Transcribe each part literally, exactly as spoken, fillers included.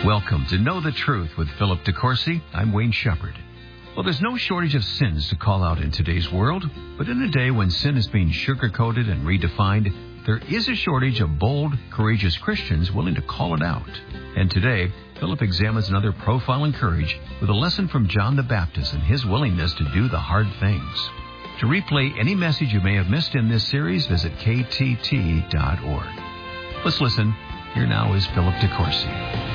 Welcome to Know the Truth with Philip DeCourcy. I'm Wayne Shepherd. Well, there's no shortage of sins to call out in today's world, but in a day when sin is being sugar-coated and redefined, there is a shortage of bold, courageous Christians willing to call it out. And today, Philip examines another profile in courage with a lesson from John the Baptist and his willingness to do the hard things. To replay any message you may have missed in this series, visit K T T dot org. Let's listen. Here now is Philip DeCourcy.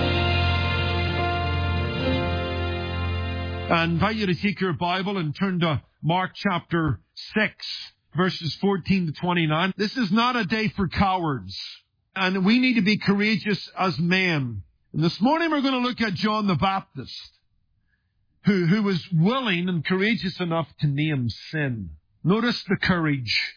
I invite you to take your Bible and turn to Mark chapter six, verses fourteen to twenty-nine. This is not a day for cowards, and we need to be courageous as men. And this morning we're going to look at John the Baptist, who, who was willing and courageous enough to name sin. Notice the courage.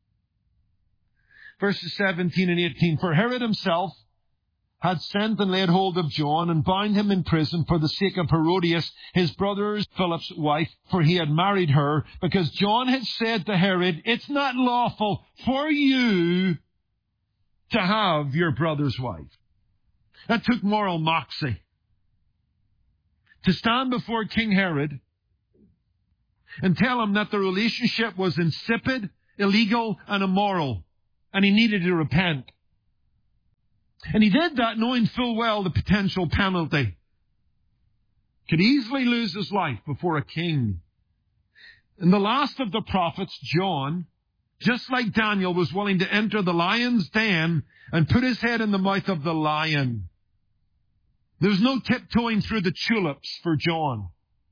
Verses seventeen and eighteen. For Herod himself had sent and laid hold of John and bound him in prison for the sake of Herodias, his brother Philip's wife, for he had married her, because John had said to Herod, it's not lawful for you to have your brother's wife. That took moral moxie. To stand before King Herod and tell him that the relationship was insipid, illegal, and immoral, and he needed to repent. And he did that knowing full well the potential penalty. Could easily lose his life before a king. And the last of the prophets, John, just like Daniel, was willing to enter the lion's den and put his head in the mouth of the lion. There's no tiptoeing through the tulips for John.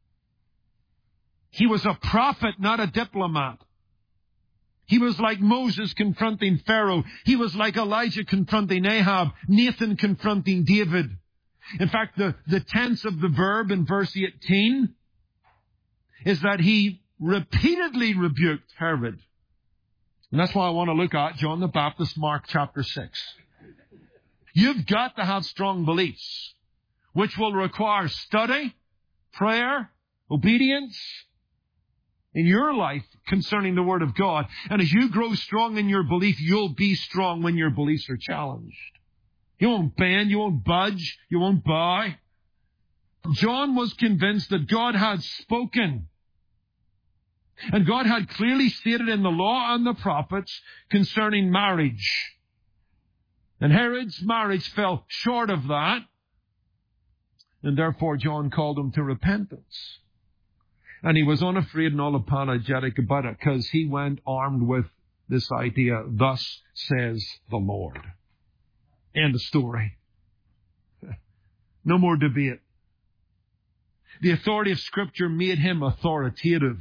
He was a prophet, not a diplomat. He was like Moses confronting Pharaoh. He was like Elijah confronting Ahab. Nathan confronting David. In fact, the, the tense of the verb in verse eighteen is that he repeatedly rebuked Herod. And that's why I want to look at John the Baptist, Mark chapter six. You've got to have strong beliefs, which will require study, prayer, obedience in your life concerning the Word of God. And as you grow strong in your belief, you'll be strong when your beliefs are challenged. You won't bend, you won't budge, you won't bow. John was convinced that God had spoken. And God had clearly stated in the law and the prophets concerning marriage. And Herod's marriage fell short of that. And therefore John called him to repentance. And he was unafraid and unapologetic about it because he went armed with this idea, thus says the Lord. End of story. No more debate. The authority of Scripture made him authoritative.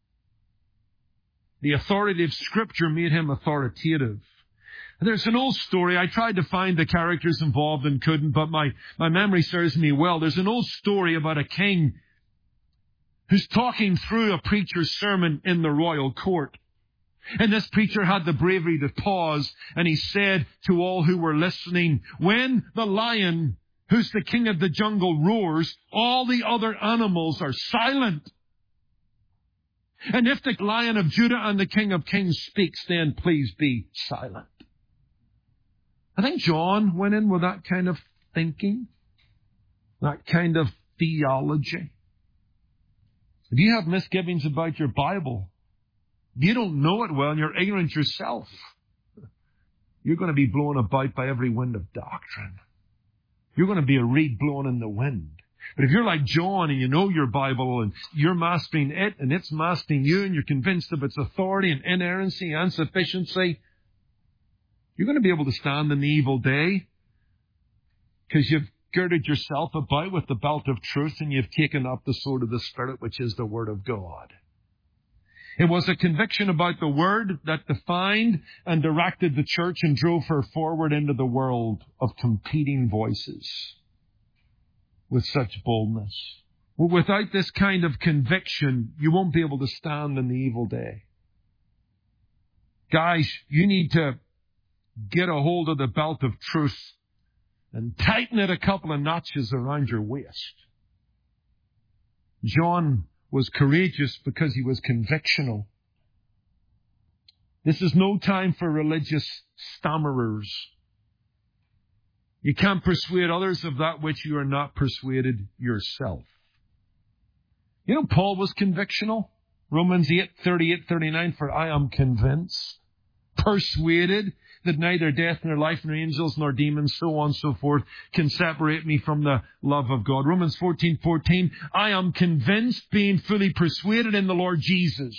The authority of Scripture made him authoritative. There's an old story. I tried to find the characters involved and couldn't, but my, my memory serves me well. There's an old story about a king who's talking through a preacher's sermon in the royal court. And this preacher had the bravery to pause, and he said to all who were listening, when the lion, who's the king of the jungle, roars, all the other animals are silent. And if the Lion of Judah and the King of Kings speaks, then please be silent. I think John went in with that kind of thinking, that kind of theology. If you have misgivings about your Bible, if you don't know it well and you're ignorant yourself, you're going to be blown about by every wind of doctrine. You're going to be a reed blown in the wind. But if you're like John and you know your Bible and you're mastering it and it's mastering you and you're convinced of its authority and inerrancy and sufficiency, you're going to be able to stand in the evil day because you've girded yourself about with the belt of truth and you've taken up the sword of the Spirit, which is the Word of God. It was a conviction about the Word that defined and directed the church and drove her forward into the world of competing voices with such boldness. Without this kind of conviction, you won't be able to stand in the evil day. Guys, you need to get a hold of the belt of truth and tighten it a couple of notches around your waist. John was courageous because he was convictional. This is no time for religious stammerers. You can't persuade others of that which you are not persuaded yourself. You know, Paul was convictional. Romans eight, thirty-eight, thirty-nine, for I am convinced, persuaded, that neither death nor life nor angels nor demons, so on and so forth, can separate me from the love of God. Romans fourteen, fourteen, I am convinced, being fully persuaded in the Lord Jesus.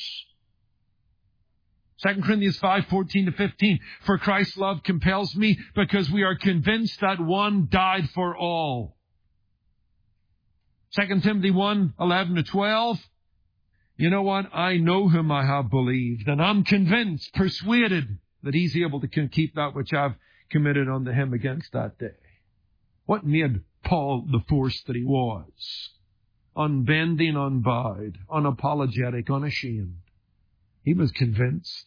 Second Corinthians five, fourteen to fifteen, for Christ's love compels me, because we are convinced that one died for all. Second Timothy one, eleven to twelve, you know what? I know whom I have believed, and I'm convinced, persuaded, that he's able to keep that which I've committed unto him against that day. What made Paul the force that he was? Unbending, unbowed, unapologetic, unashamed. He was convinced.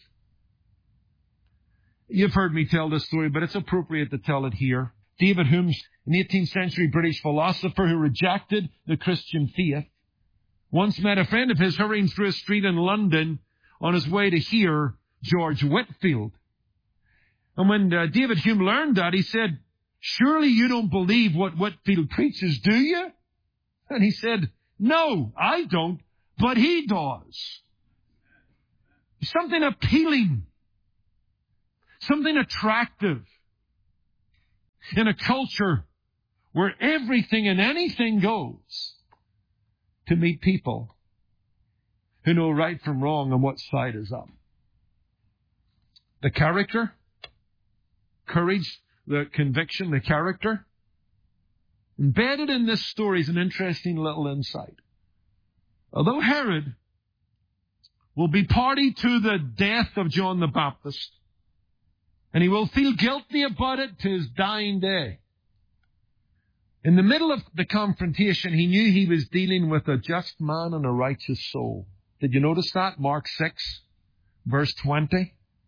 You've heard me tell this story, but it's appropriate to tell it here. David Hume, an eighteenth century British philosopher who rejected the Christian faith, once met a friend of his hurrying through a street in London on his way to hear George Whitefield. And when uh, David Hume learned that, he said, surely you don't believe what Whitefield preaches, do you? And he said, no, I don't, but he does. Something appealing, something attractive in a culture where everything and anything goes to meet people who know right from wrong and what side is up. The character, courage, the conviction, the character. Embedded in this story is an interesting little insight. Although Herod will be party to the death of John the Baptist, and he will feel guilty about it to his dying day, in the middle of the confrontation, he knew he was dealing with a just man and a righteous soul. Did you notice that? Mark six, verse twenty.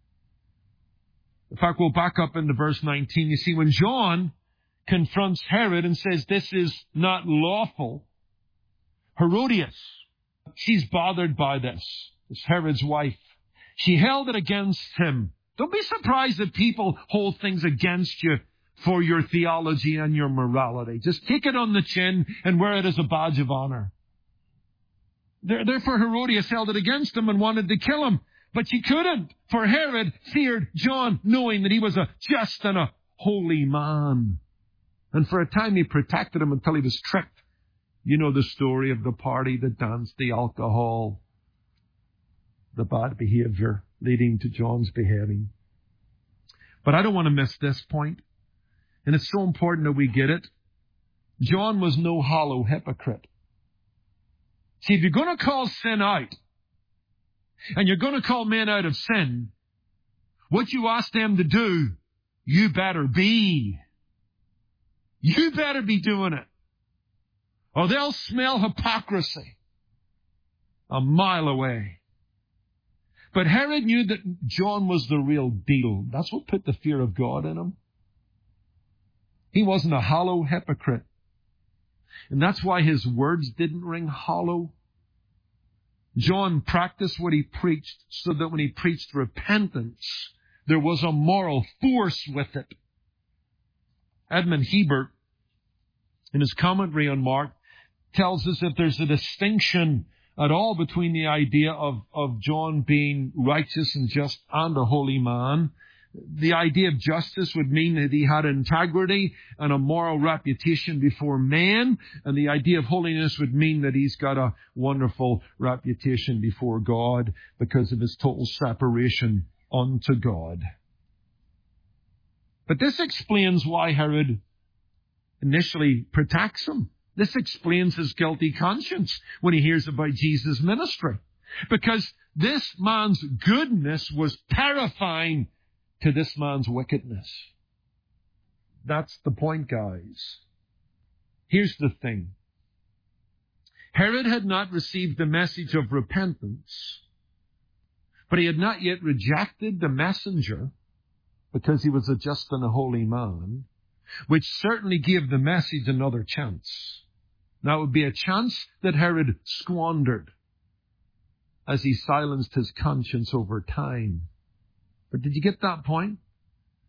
In fact, we'll back up into verse nineteen. You see, when John confronts Herod and says, this is not lawful, Herodias, she's bothered by this. It's Herod's wife. She held it against him. Don't be surprised that people hold things against you for your theology and your morality. Just take it on the chin and wear it as a badge of honor. Therefore, Herodias held it against him and wanted to kill him. But she couldn't, for Herod feared John, knowing that he was a just and a holy man. And for a time he protected him until he was tricked. You know the story of the party, the dance, the alcohol, the bad behavior leading to John's beheading. But I don't want to miss this point. And it's so important that we get it. John was no hollow hypocrite. See, if you're going to call sin out, and you're going to call men out of sin, what you ask them to do, you better be. You better be doing it. Or they'll smell hypocrisy a mile away. But Herod knew that John was the real deal. That's what put the fear of God in him. He wasn't a hollow hypocrite. And that's why his words didn't ring hollow. John practiced what he preached so that when he preached repentance, there was a moral force with it. Edmund Hebert, in his commentary on Mark, tells us that there's a distinction at all between the idea of, of John being righteous and just and a holy man. The idea of justice would mean that he had integrity and a moral reputation before men. And the idea of holiness would mean that he's got a wonderful reputation before God because of his total separation unto God. But this explains why Herod initially protects him. This explains his guilty conscience when he hears about Jesus' ministry. Because this man's goodness was terrifying to this man's wickedness. That's the point, guys. Here's the thing. Herod had not received the message of repentance, but he had not yet rejected the messenger because he was a just and a holy man, which certainly gave the message another chance. Now, it would be a chance that Herod squandered as he silenced his conscience over time. But did you get that point?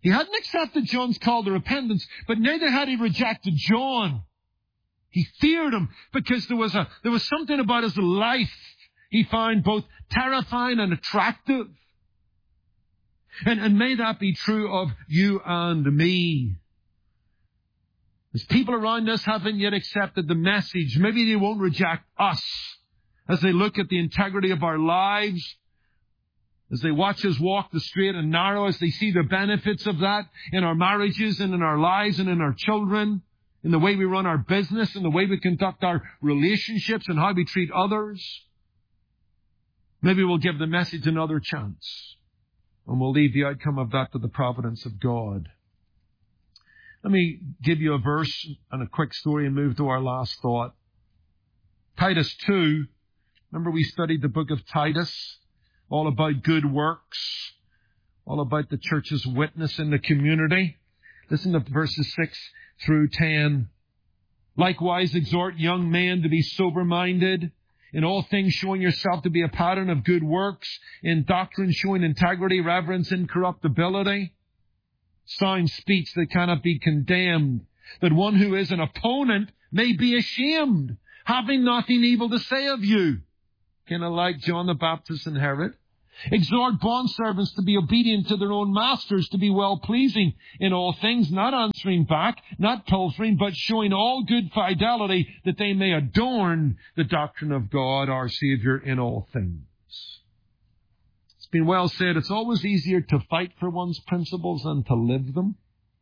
He hadn't accepted John's call to repentance, but neither had he rejected John. He feared him because there was a, there was something about his life he found both terrifying and attractive. And, and may that be true of you and me. As people around us haven't yet accepted the message, maybe they won't reject us as they look at the integrity of our lives, as they watch us walk the straight and narrow, as they see the benefits of that in our marriages and in our lives and in our children, in the way we run our business, in the way we conduct our relationships and how we treat others. Maybe we'll give the message another chance, and we'll leave the outcome of that to the providence of God. Let me give you a verse and a quick story and move to our last thought. Titus two. Remember we studied the book of Titus, all about good works, all about the church's witness in the community. Listen to verses six through ten. Likewise, exhort young men to be sober-minded, in all things showing yourself to be a pattern of good works, in doctrine showing integrity, reverence, incorruptibility, sound speech that cannot be condemned, that one who is an opponent may be ashamed, having nothing evil to say of you. Kind of like John the Baptist and Herod. Exhort bondservants to be obedient to their own masters, to be well-pleasing in all things, not answering back, not pilfering, but showing all good fidelity, that they may adorn the doctrine of God, our Savior, in all things. It's been well said, it's always easier to fight for one's principles than to live them.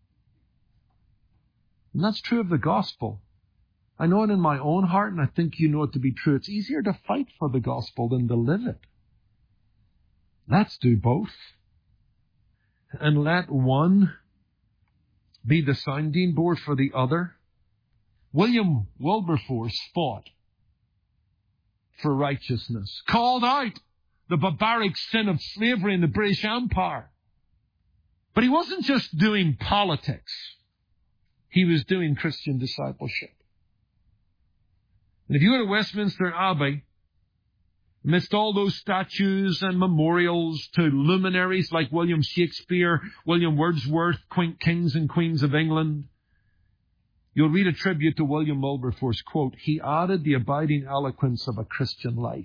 And that's true of the gospel. I know it in my own heart, and I think you know it to be true. It's easier to fight for the gospel than to live it. Let's do both. And let one be the sounding board for the other. William Wilberforce fought for righteousness, called out the barbaric sin of slavery in the British Empire. But he wasn't just doing politics. He was doing Christian discipleship. And if you go to Westminster Abbey, amidst all those statues and memorials to luminaries like William Shakespeare, William Wordsworth, kings and queens of England, you'll read a tribute to William Wilberforce, quote, he added the abiding eloquence of a Christian life.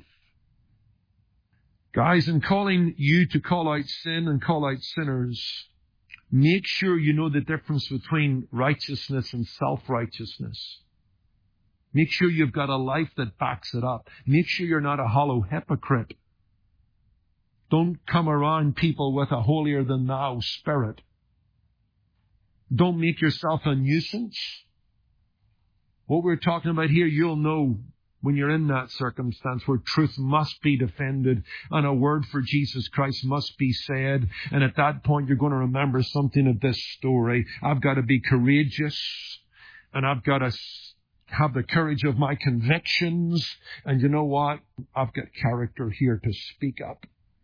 Guys, in calling you to call out sin and call out sinners, make sure you know the difference between righteousness and self-righteousness. Make sure you've got a life that backs it up. Make sure you're not a hollow hypocrite. Don't come around people with a holier-than-thou spirit. Don't make yourself a nuisance. What we're talking about here, you'll know when you're in that circumstance where truth must be defended and a word for Jesus Christ must be said. And at that point, you're going to remember something of this story. I've got to be courageous, and I've got to have the courage of my convictions. And you know what? I've got character here to speak up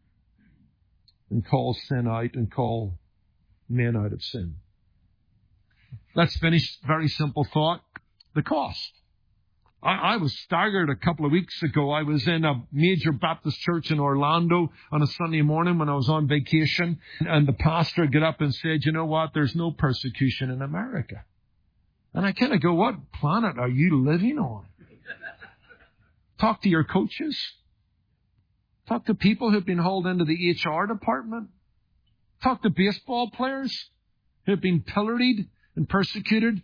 and call sin out and call men out of sin. Let's finish. Very simple thought. The cost. I, I was staggered a couple of weeks ago. I was in a major Baptist church in Orlando on a Sunday morning when I was on vacation. And the pastor got up and said, you know what? There's no persecution in America. And I kind of go, what planet are you living on? Talk to your coaches. Talk to people who've been hauled into the H R department. Talk to baseball players who've been pilloried and persecuted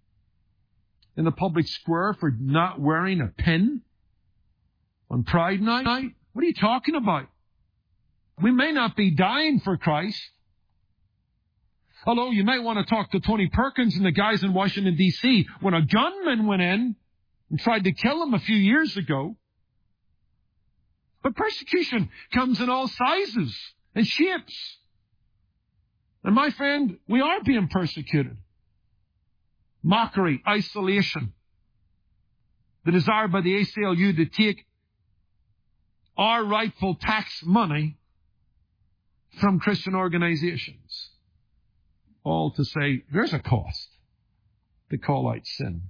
in the public square for not wearing a pin on Pride Night. What are you talking about? We may not be dying for Christ. Although you might want to talk to Tony Perkins and the guys in Washington, D C when a gunman went in and tried to kill him a few years ago. But persecution comes in all sizes and shapes. And my friend, we are being persecuted. Mockery, isolation, the desire by the A C L U to take our rightful tax money from Christian organizations. All to say, there's a cost to call out sin.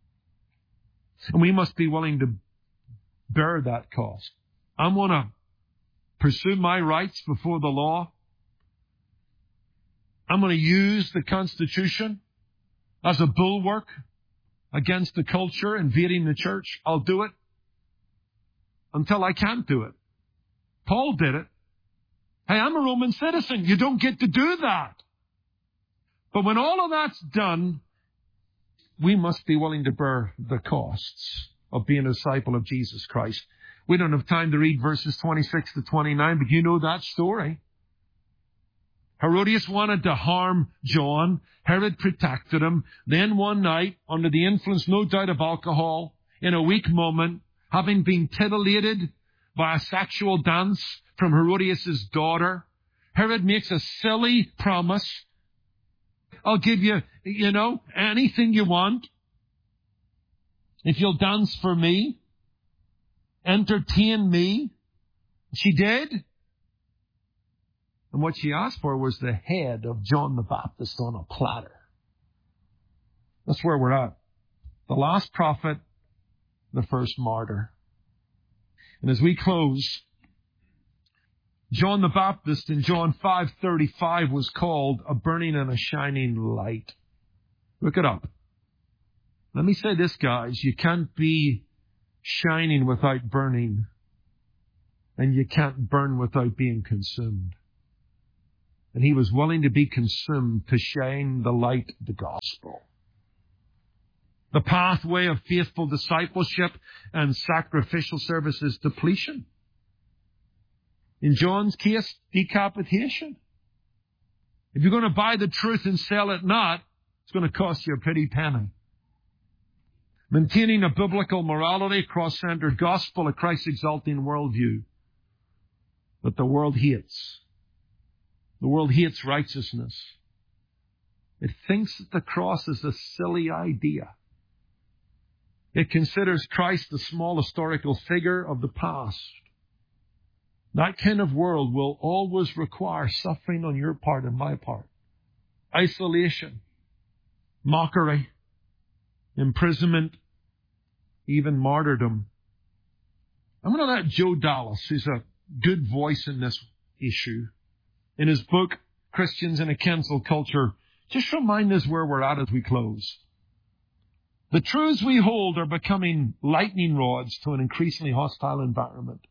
And we must be willing to bear that cost. I'm going to pursue my rights before the law. I'm going to use the Constitution as a bulwark against the culture invading the church. I'll do it until I can't do it. Paul did it. Hey, I'm a Roman citizen. You don't get to do that. But when all of that's done, we must be willing to bear the costs of being a disciple of Jesus Christ. We don't have time to read verses twenty-six to twenty-nine, but you know that story. Herodias wanted to harm John. Herod protected him. Then one night, under the influence, no doubt, of alcohol, in a weak moment, having been titillated by a sexual dance from Herodias' daughter, Herod makes a silly promise. I'll give you, you know, anything you want if you'll dance for me, entertain me. She did. And what she asked for was the head of John the Baptist on a platter. That's where we're at. The last prophet, the first martyr. And as we close, John the Baptist in John five thirty-five was called a burning and a shining light. Look it up. Let me say this, guys. You can't be shining without burning. And you can't burn without being consumed. And he was willing to be consumed to shine the light of the gospel. The pathway of faithful discipleship and sacrificial service is depletion. In John's case, decapitation. If you're going to buy the truth and sell it not, it's going to cost you a pretty penny. Maintaining a biblical morality, cross-centered gospel, a Christ-exalting worldview that the world hates. The world hates righteousness. It thinks that the cross is a silly idea. It considers Christ a small historical figure of the past. That kind of world will always require suffering on your part and my part. Isolation, mockery, imprisonment, even martyrdom. I'm going to let Joe Dallas, who's a good voice in this issue, in his book, Christians in a Cancel Culture, just remind us where we're at as we close. The truths we hold are becoming lightning rods to an increasingly hostile environment.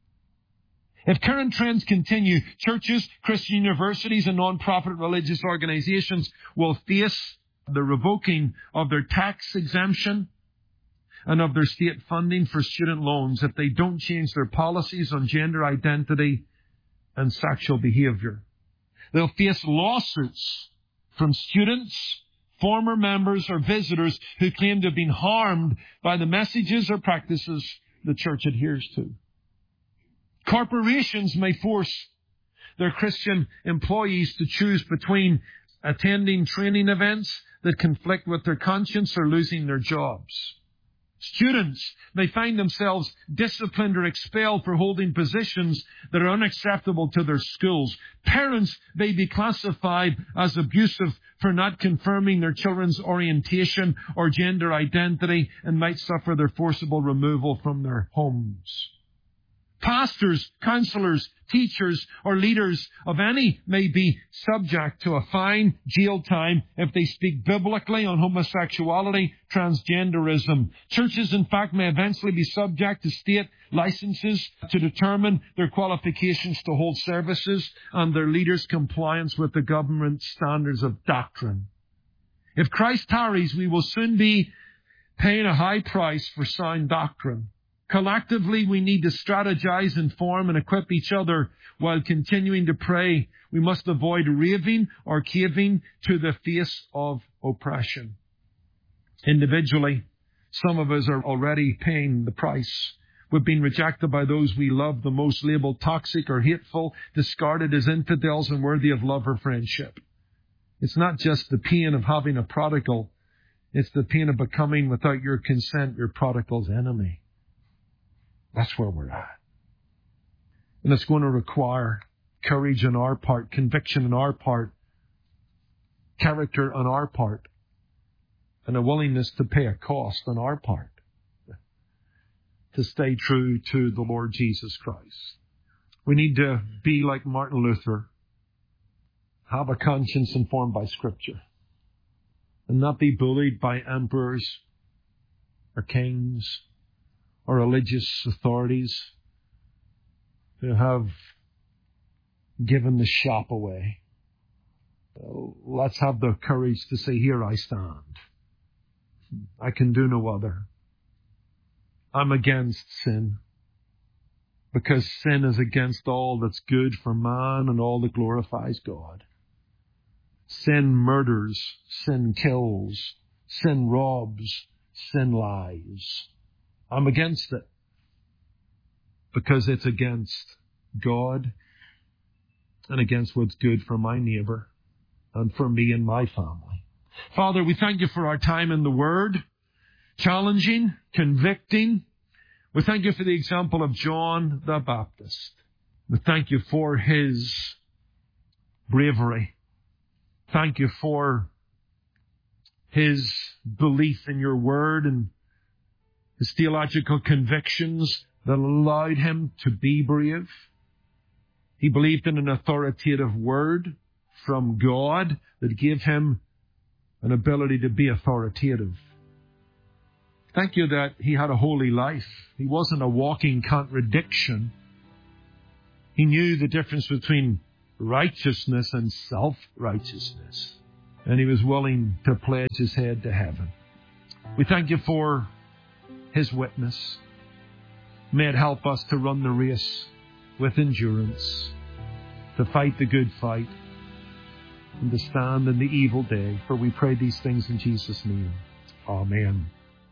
If current trends continue, churches, Christian universities, and non-profit religious organizations will face the revoking of their tax exemption and of their state funding for student loans if they don't change their policies on gender identity and sexual behavior. They'll face lawsuits from students, former members, or visitors who claim to have been harmed by the messages or practices the church adheres to. Corporations may force their Christian employees to choose between attending training events that conflict with their conscience or losing their jobs. Students may find themselves disciplined or expelled for holding positions that are unacceptable to their schools. Parents may be classified as abusive for not confirming their children's orientation or gender identity and might suffer their forcible removal from their homes. Pastors, counselors, teachers, or leaders of any may be subject to a fine, jail time if they speak biblically on homosexuality, transgenderism. Churches, in fact, may eventually be subject to state licenses to determine their qualifications to hold services and their leaders' compliance with the government standards of doctrine. If Christ tarries, we will soon be paying a high price for sound doctrine. Collectively, we need to strategize, inform, and equip each other while continuing to pray. We must avoid raving or caving to the face of oppression. Individually, some of us are already paying the price. We've been rejected by those we love the most, labeled toxic or hateful, discarded as infidels and worthy of love or friendship. It's not just the pain of having a prodigal. It's the pain of becoming, without your consent, your prodigal's enemy. That's where we're at. And it's going to require courage on our part, conviction on our part, character on our part, and a willingness to pay a cost on our part to stay true to the Lord Jesus Christ. We need to be like Martin Luther have a conscience informed by Scripture and not be bullied by emperors or kings or religious authorities who have given the shop away. Let's have the courage to say, here I stand. I can do no other. I'm against sin, because sin is against all that's good for man and all that glorifies God. Sin murders, sin kills, sin robs, sin lies. I'm against it because it's against God and against what's good for my neighbor and for me and my family. Father, we thank you for our time in the Word, challenging, convicting. We thank you for the example of John the Baptist. We thank you for his bravery. Thank you for his belief in your Word and his theological convictions that allowed him to be brave. He believed in an authoritative Word from God that gave him an ability to be authoritative. Thank you that he had a holy life. He wasn't a walking contradiction. He knew the difference between righteousness and self-righteousness. And he was willing to pledge his head to heaven. We thank you for his witness. May it help us to run the race with endurance, to fight the good fight, and to stand in the evil day. For we pray these things in Jesus' name. Amen.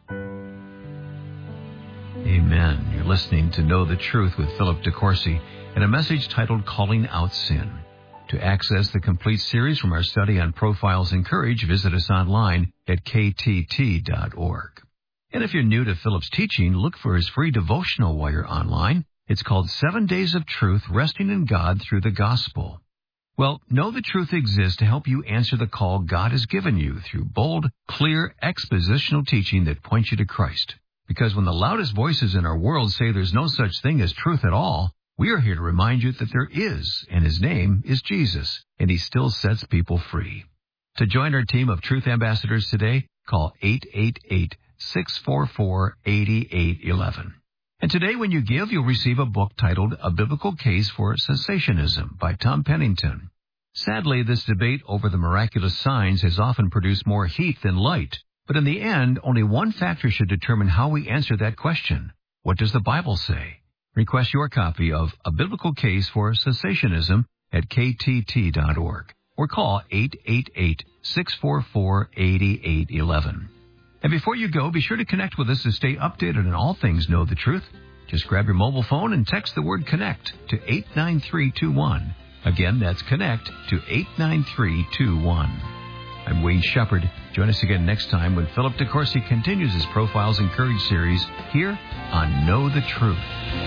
Amen. You're listening to Know the Truth with Philip DeCourcy and a message titled Calling Out Sin. To access the complete series from our study on Profiles in Courage, visit us online at k t t dot org. And if you're new to Philip's teaching, look for his free devotional while you're online. It's called Seven Days of Truth, Resting in God Through the Gospel. Well, Know the Truth exists to help you answer the call God has given you through bold, clear, expositional teaching that points you to Christ. Because when the loudest voices in our world say there's no such thing as truth at all, we are here to remind you that there is, and his name is Jesus, and he still sets people free. To join our team of Truth Ambassadors today, call eight eight eight, six four four, eight eight one one. And today when you give, you'll receive a book titled A Biblical Case for Cessationism by Tom Pennington. Sadly, this debate over the miraculous signs has often produced more heat than light. But in the end, only one factor should determine how we answer that question. What does the Bible say? Request your copy of A Biblical Case for Cessationism at k t t dot org or call eight eight eight, six four four, eight eight one one. And before you go, be sure to connect with us to stay updated on all things Know the Truth. Just grab your mobile phone and text the word CONNECT to eight nine three two one. Again, that's CONNECT to eight nine three two one. I'm Wayne Shepherd. Join us again next time when Philip DeCourcy continues his Profiles in Courage series here on Know the Truth.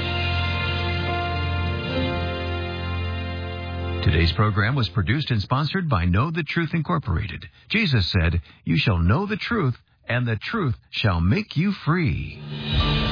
Today's program was produced and sponsored by Know the Truth Incorporated. Jesus said, "You shall know the truth, and the truth shall make you free."